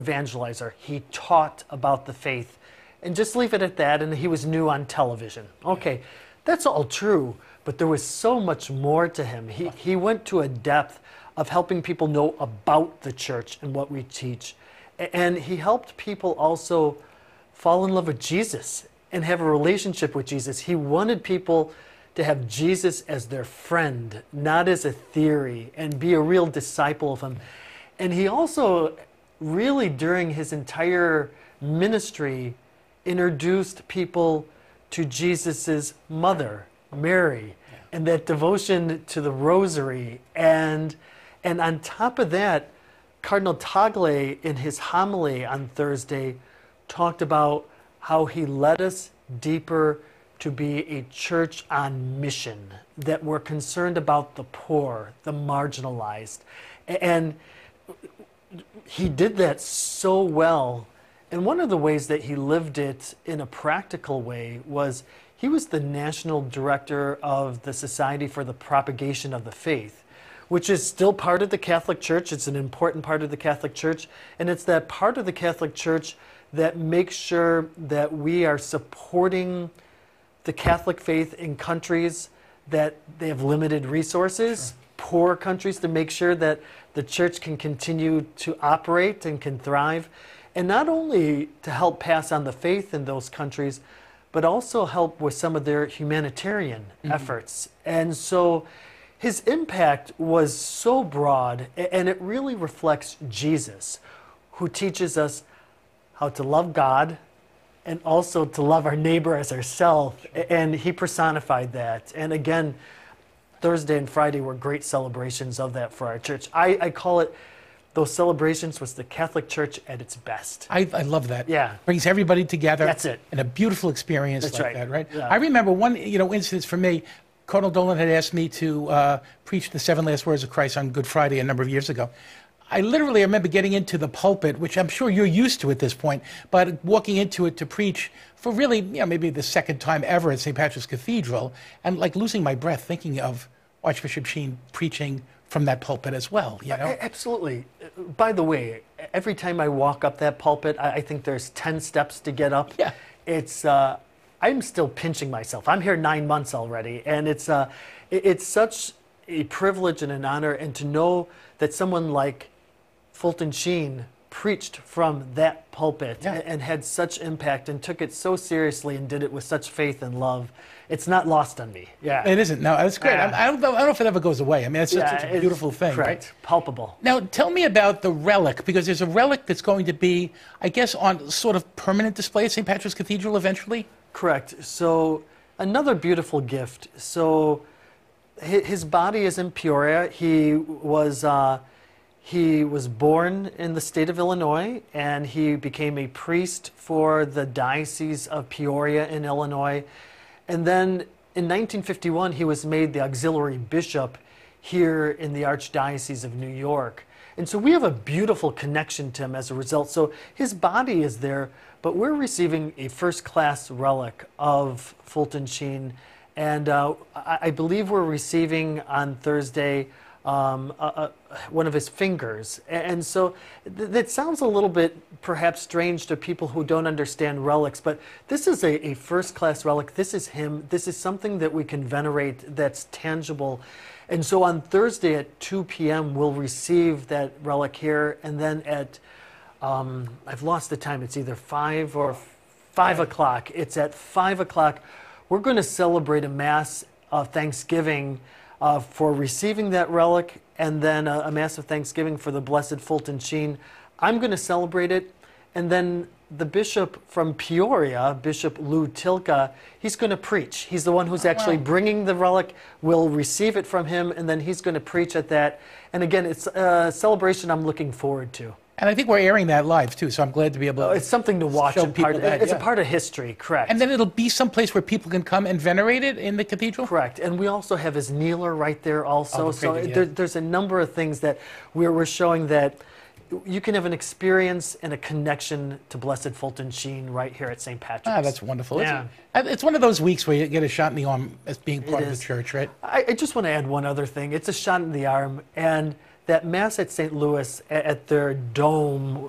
evangelizer. He taught about the faith. And just leave it at that, and he was new on television. Okay, that's all true, but there was so much more to him. He went to a depth of helping people know about the church and what we teach. And he helped people also fall in love with Jesus and have a relationship with Jesus. He wanted people to have Jesus as their friend, not as a theory, and be a real disciple of him. And he also really, during his entire ministry, introduced people to Jesus's mother, Mary, and that devotion to the rosary. And on top of that, Cardinal Tagle, in his homily on Thursday, talked about how he led us deeper to be a church on mission, that we're concerned about the poor, the marginalized. And he did that so well. And one of the ways that he lived it in a practical way was he was the national director of the Society for the Propagation of the Faith, which is still part of the Catholic Church. It's an important part of the Catholic Church. And it's that part of the Catholic Church that makes sure that we are supporting the Catholic faith in countries that they have limited resources, poor countries, to make sure that the church can continue to operate and can thrive. And not only to help pass on the faith in those countries, but also help with some of their humanitarian efforts. And so his impact was so broad, and it really reflects Jesus, who teaches us how to love God and also to love our neighbor as ourselves. And he personified that. And again, Thursday and Friday were great celebrations of that for our church. I call it, those celebrations was the Catholic Church at its best. I love that. Yeah. Brings everybody together. That's it. And a beautiful experience. That's like right. that, right? Yeah. I remember one, instance for me. Cardinal Dolan had asked me to preach the 7 last words of Christ on Good Friday a number of years ago. I literally remember getting into the pulpit, which I'm sure you're used to at this point, but walking into it to preach for really, maybe the second time ever at St. Patrick's Cathedral, and like losing my breath thinking of Archbishop Sheen preaching from that pulpit as well, Absolutely. By the way, every time I walk up that pulpit, I think there's 10 steps to get up. Yeah. It's, I'm still pinching myself. I'm here 9 months already, and it's such a privilege and an honor, and to know that someone like Fulton Sheen preached from that pulpit and had such impact and took it so seriously and did it with such faith and love. It's not lost on me. Yeah, it isn't. No, it's great. I don't know if it ever goes away. I mean, it's such a beautiful thing. Correct. Right? Palpable. Now, tell me about the relic, because there's a relic that's going to be, I guess, on sort of permanent display at St. Patrick's Cathedral eventually? Correct. So another beautiful gift. So his body is in Peoria. He was born in the state of Illinois, and he became a priest for the Diocese of Peoria in Illinois. And then in 1951, he was made the auxiliary bishop here in the Archdiocese of New York. And so we have a beautiful connection to him as a result. So his body is there, but we're receiving a first-class relic of Fulton Sheen. And I believe we're receiving on Thursday one of his fingers. And so that sounds a little bit perhaps strange to people who don't understand relics, but this is a first-class relic. This is him. This is something that we can venerate that's tangible. And so on Thursday at 2 p.m., we'll receive that relic here, and then at, I've lost the time, it's either 5 or 5 o'clock. It's at 5 o'clock. We're going to celebrate a Mass of Thanksgiving for receiving that relic, and then a Mass of Thanksgiving for the Blessed Fulton Sheen. I'm going to celebrate it, and then the bishop from Peoria, Bishop Lou Tilka, he's going to preach. He's the one who's actually bringing the relic. We'll receive it from him, and then he's going to preach at that. And again, it's a celebration I'm looking forward to. And I think we're airing that live, too, so I'm glad to be able to it's something to watch. Show and people that, it's a part of history, correct. And then it'll be someplace where people can come and venerate it in the cathedral? Correct. And we also have his kneeler right there also. There's a number of things that we're showing that you can have an experience and a connection to Blessed Fulton Sheen right here at St. Patrick's. That's wonderful. Yeah. It's one of those weeks where you get a shot in the arm as being part of the church, right? I just want to add one other thing. It's a shot in the arm, and that Mass at St. Louis at their dome